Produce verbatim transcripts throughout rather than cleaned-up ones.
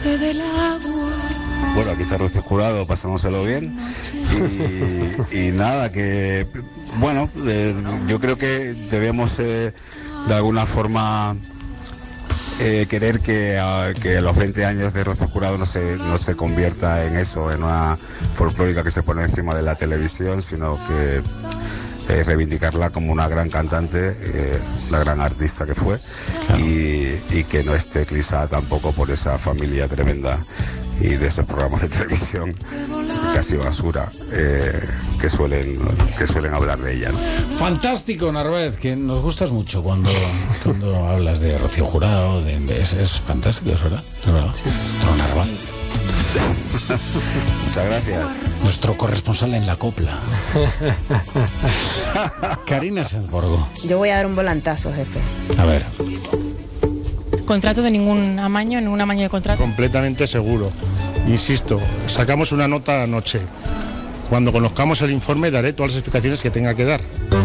Bueno, aquí está Rocío Jurado, pasándoselo bien. Y, y nada, que bueno, eh, yo creo que debemos eh, de alguna forma eh, querer que, uh, que los veinte años de Rocío Jurado no se, no se convierta en eso, en una folclórica que se pone encima de la televisión, sino que Eh, reivindicarla como una gran cantante, eh, la gran artista que fue, claro. y, y que no esté eclipsada tampoco por esa familia tremenda y de esos programas de televisión casi basura eh, que suelen que suelen hablar de ella, ¿no? Fantástico, Narváez, que nos gustas mucho cuando, cuando hablas de Rocío Jurado, de, de, es, es fantástico, es verdad, es verdad. Sí. Nuestro Narváez. Muchas gracias. Nuestro corresponsal en la copla. Karina Sensborgo. Yo voy a dar un volantazo, jefe. A ver. ¿Contrato de ningún amaño, ningún amaño de contrato? Completamente seguro. Insisto, sacamos una nota anoche. Cuando conozcamos el informe daré todas las explicaciones que tenga que dar.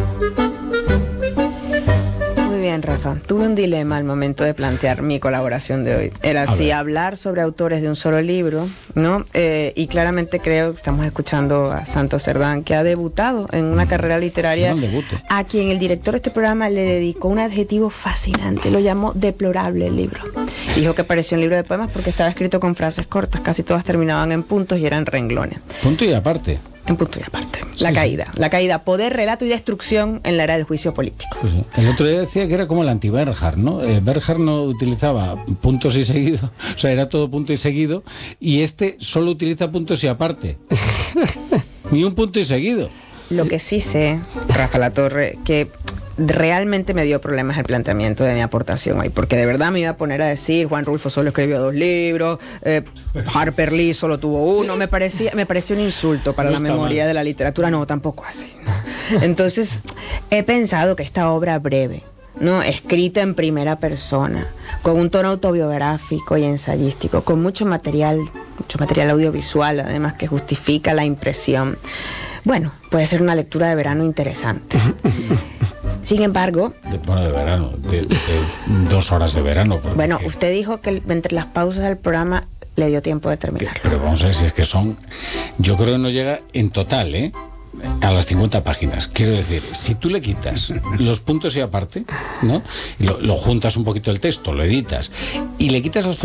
Muy bien, Rafa. Tuve un dilema al momento de plantear mi colaboración de hoy. Era si hablar sobre autores de un solo libro, ¿no? Eh, y claramente creo que estamos escuchando a Santos Cerdán, que ha debutado en una mm. carrera literaria, a quien el director de este programa le dedicó un adjetivo fascinante. Lo llamó deplorable el libro. Dijo que parecía un libro de poemas porque estaba escrito con frases cortas. Casi todas terminaban en puntos y eran renglones. Punto y aparte. En punto y aparte. La sí, caída. Sí. La caída. Poder, relato y destrucción en la era del juicio político. Sí, sí. El otro día decía que era como el anti-Bernhard, ¿no? Eh, Bernhard no utilizaba puntos y seguido, o sea, era todo punto y seguido, y este solo utiliza puntos y aparte. Ni un punto y seguido. Lo que sí sé, Rafa Latorre, que realmente me dio problemas el planteamiento de mi aportación hoy, porque de verdad me iba a poner a decir Juan Rulfo solo escribió dos libros, eh, Harper Lee solo tuvo uno. Me parecía, me pareció un insulto para no la memoria mal. de la literatura. No, tampoco así, ¿no? Entonces he pensado que esta obra breve, ¿no?, escrita en primera persona, con un tono autobiográfico y ensayístico, con mucho material, mucho material audiovisual, además, que justifica la impresión, bueno, puede ser una lectura de verano interesante. Sin embargo... De, bueno, de verano, de, de dos horas de verano. Bueno, usted dijo que entre las pausas del programa le dio tiempo de terminarlo. Pero vamos a ver si es que son... Yo creo que no llega en total, ¿eh?, a las cincuenta páginas. Quiero decir, si tú le quitas los puntos y aparte, ¿no?, y lo, lo juntas un poquito el texto, lo editas, y le quitas los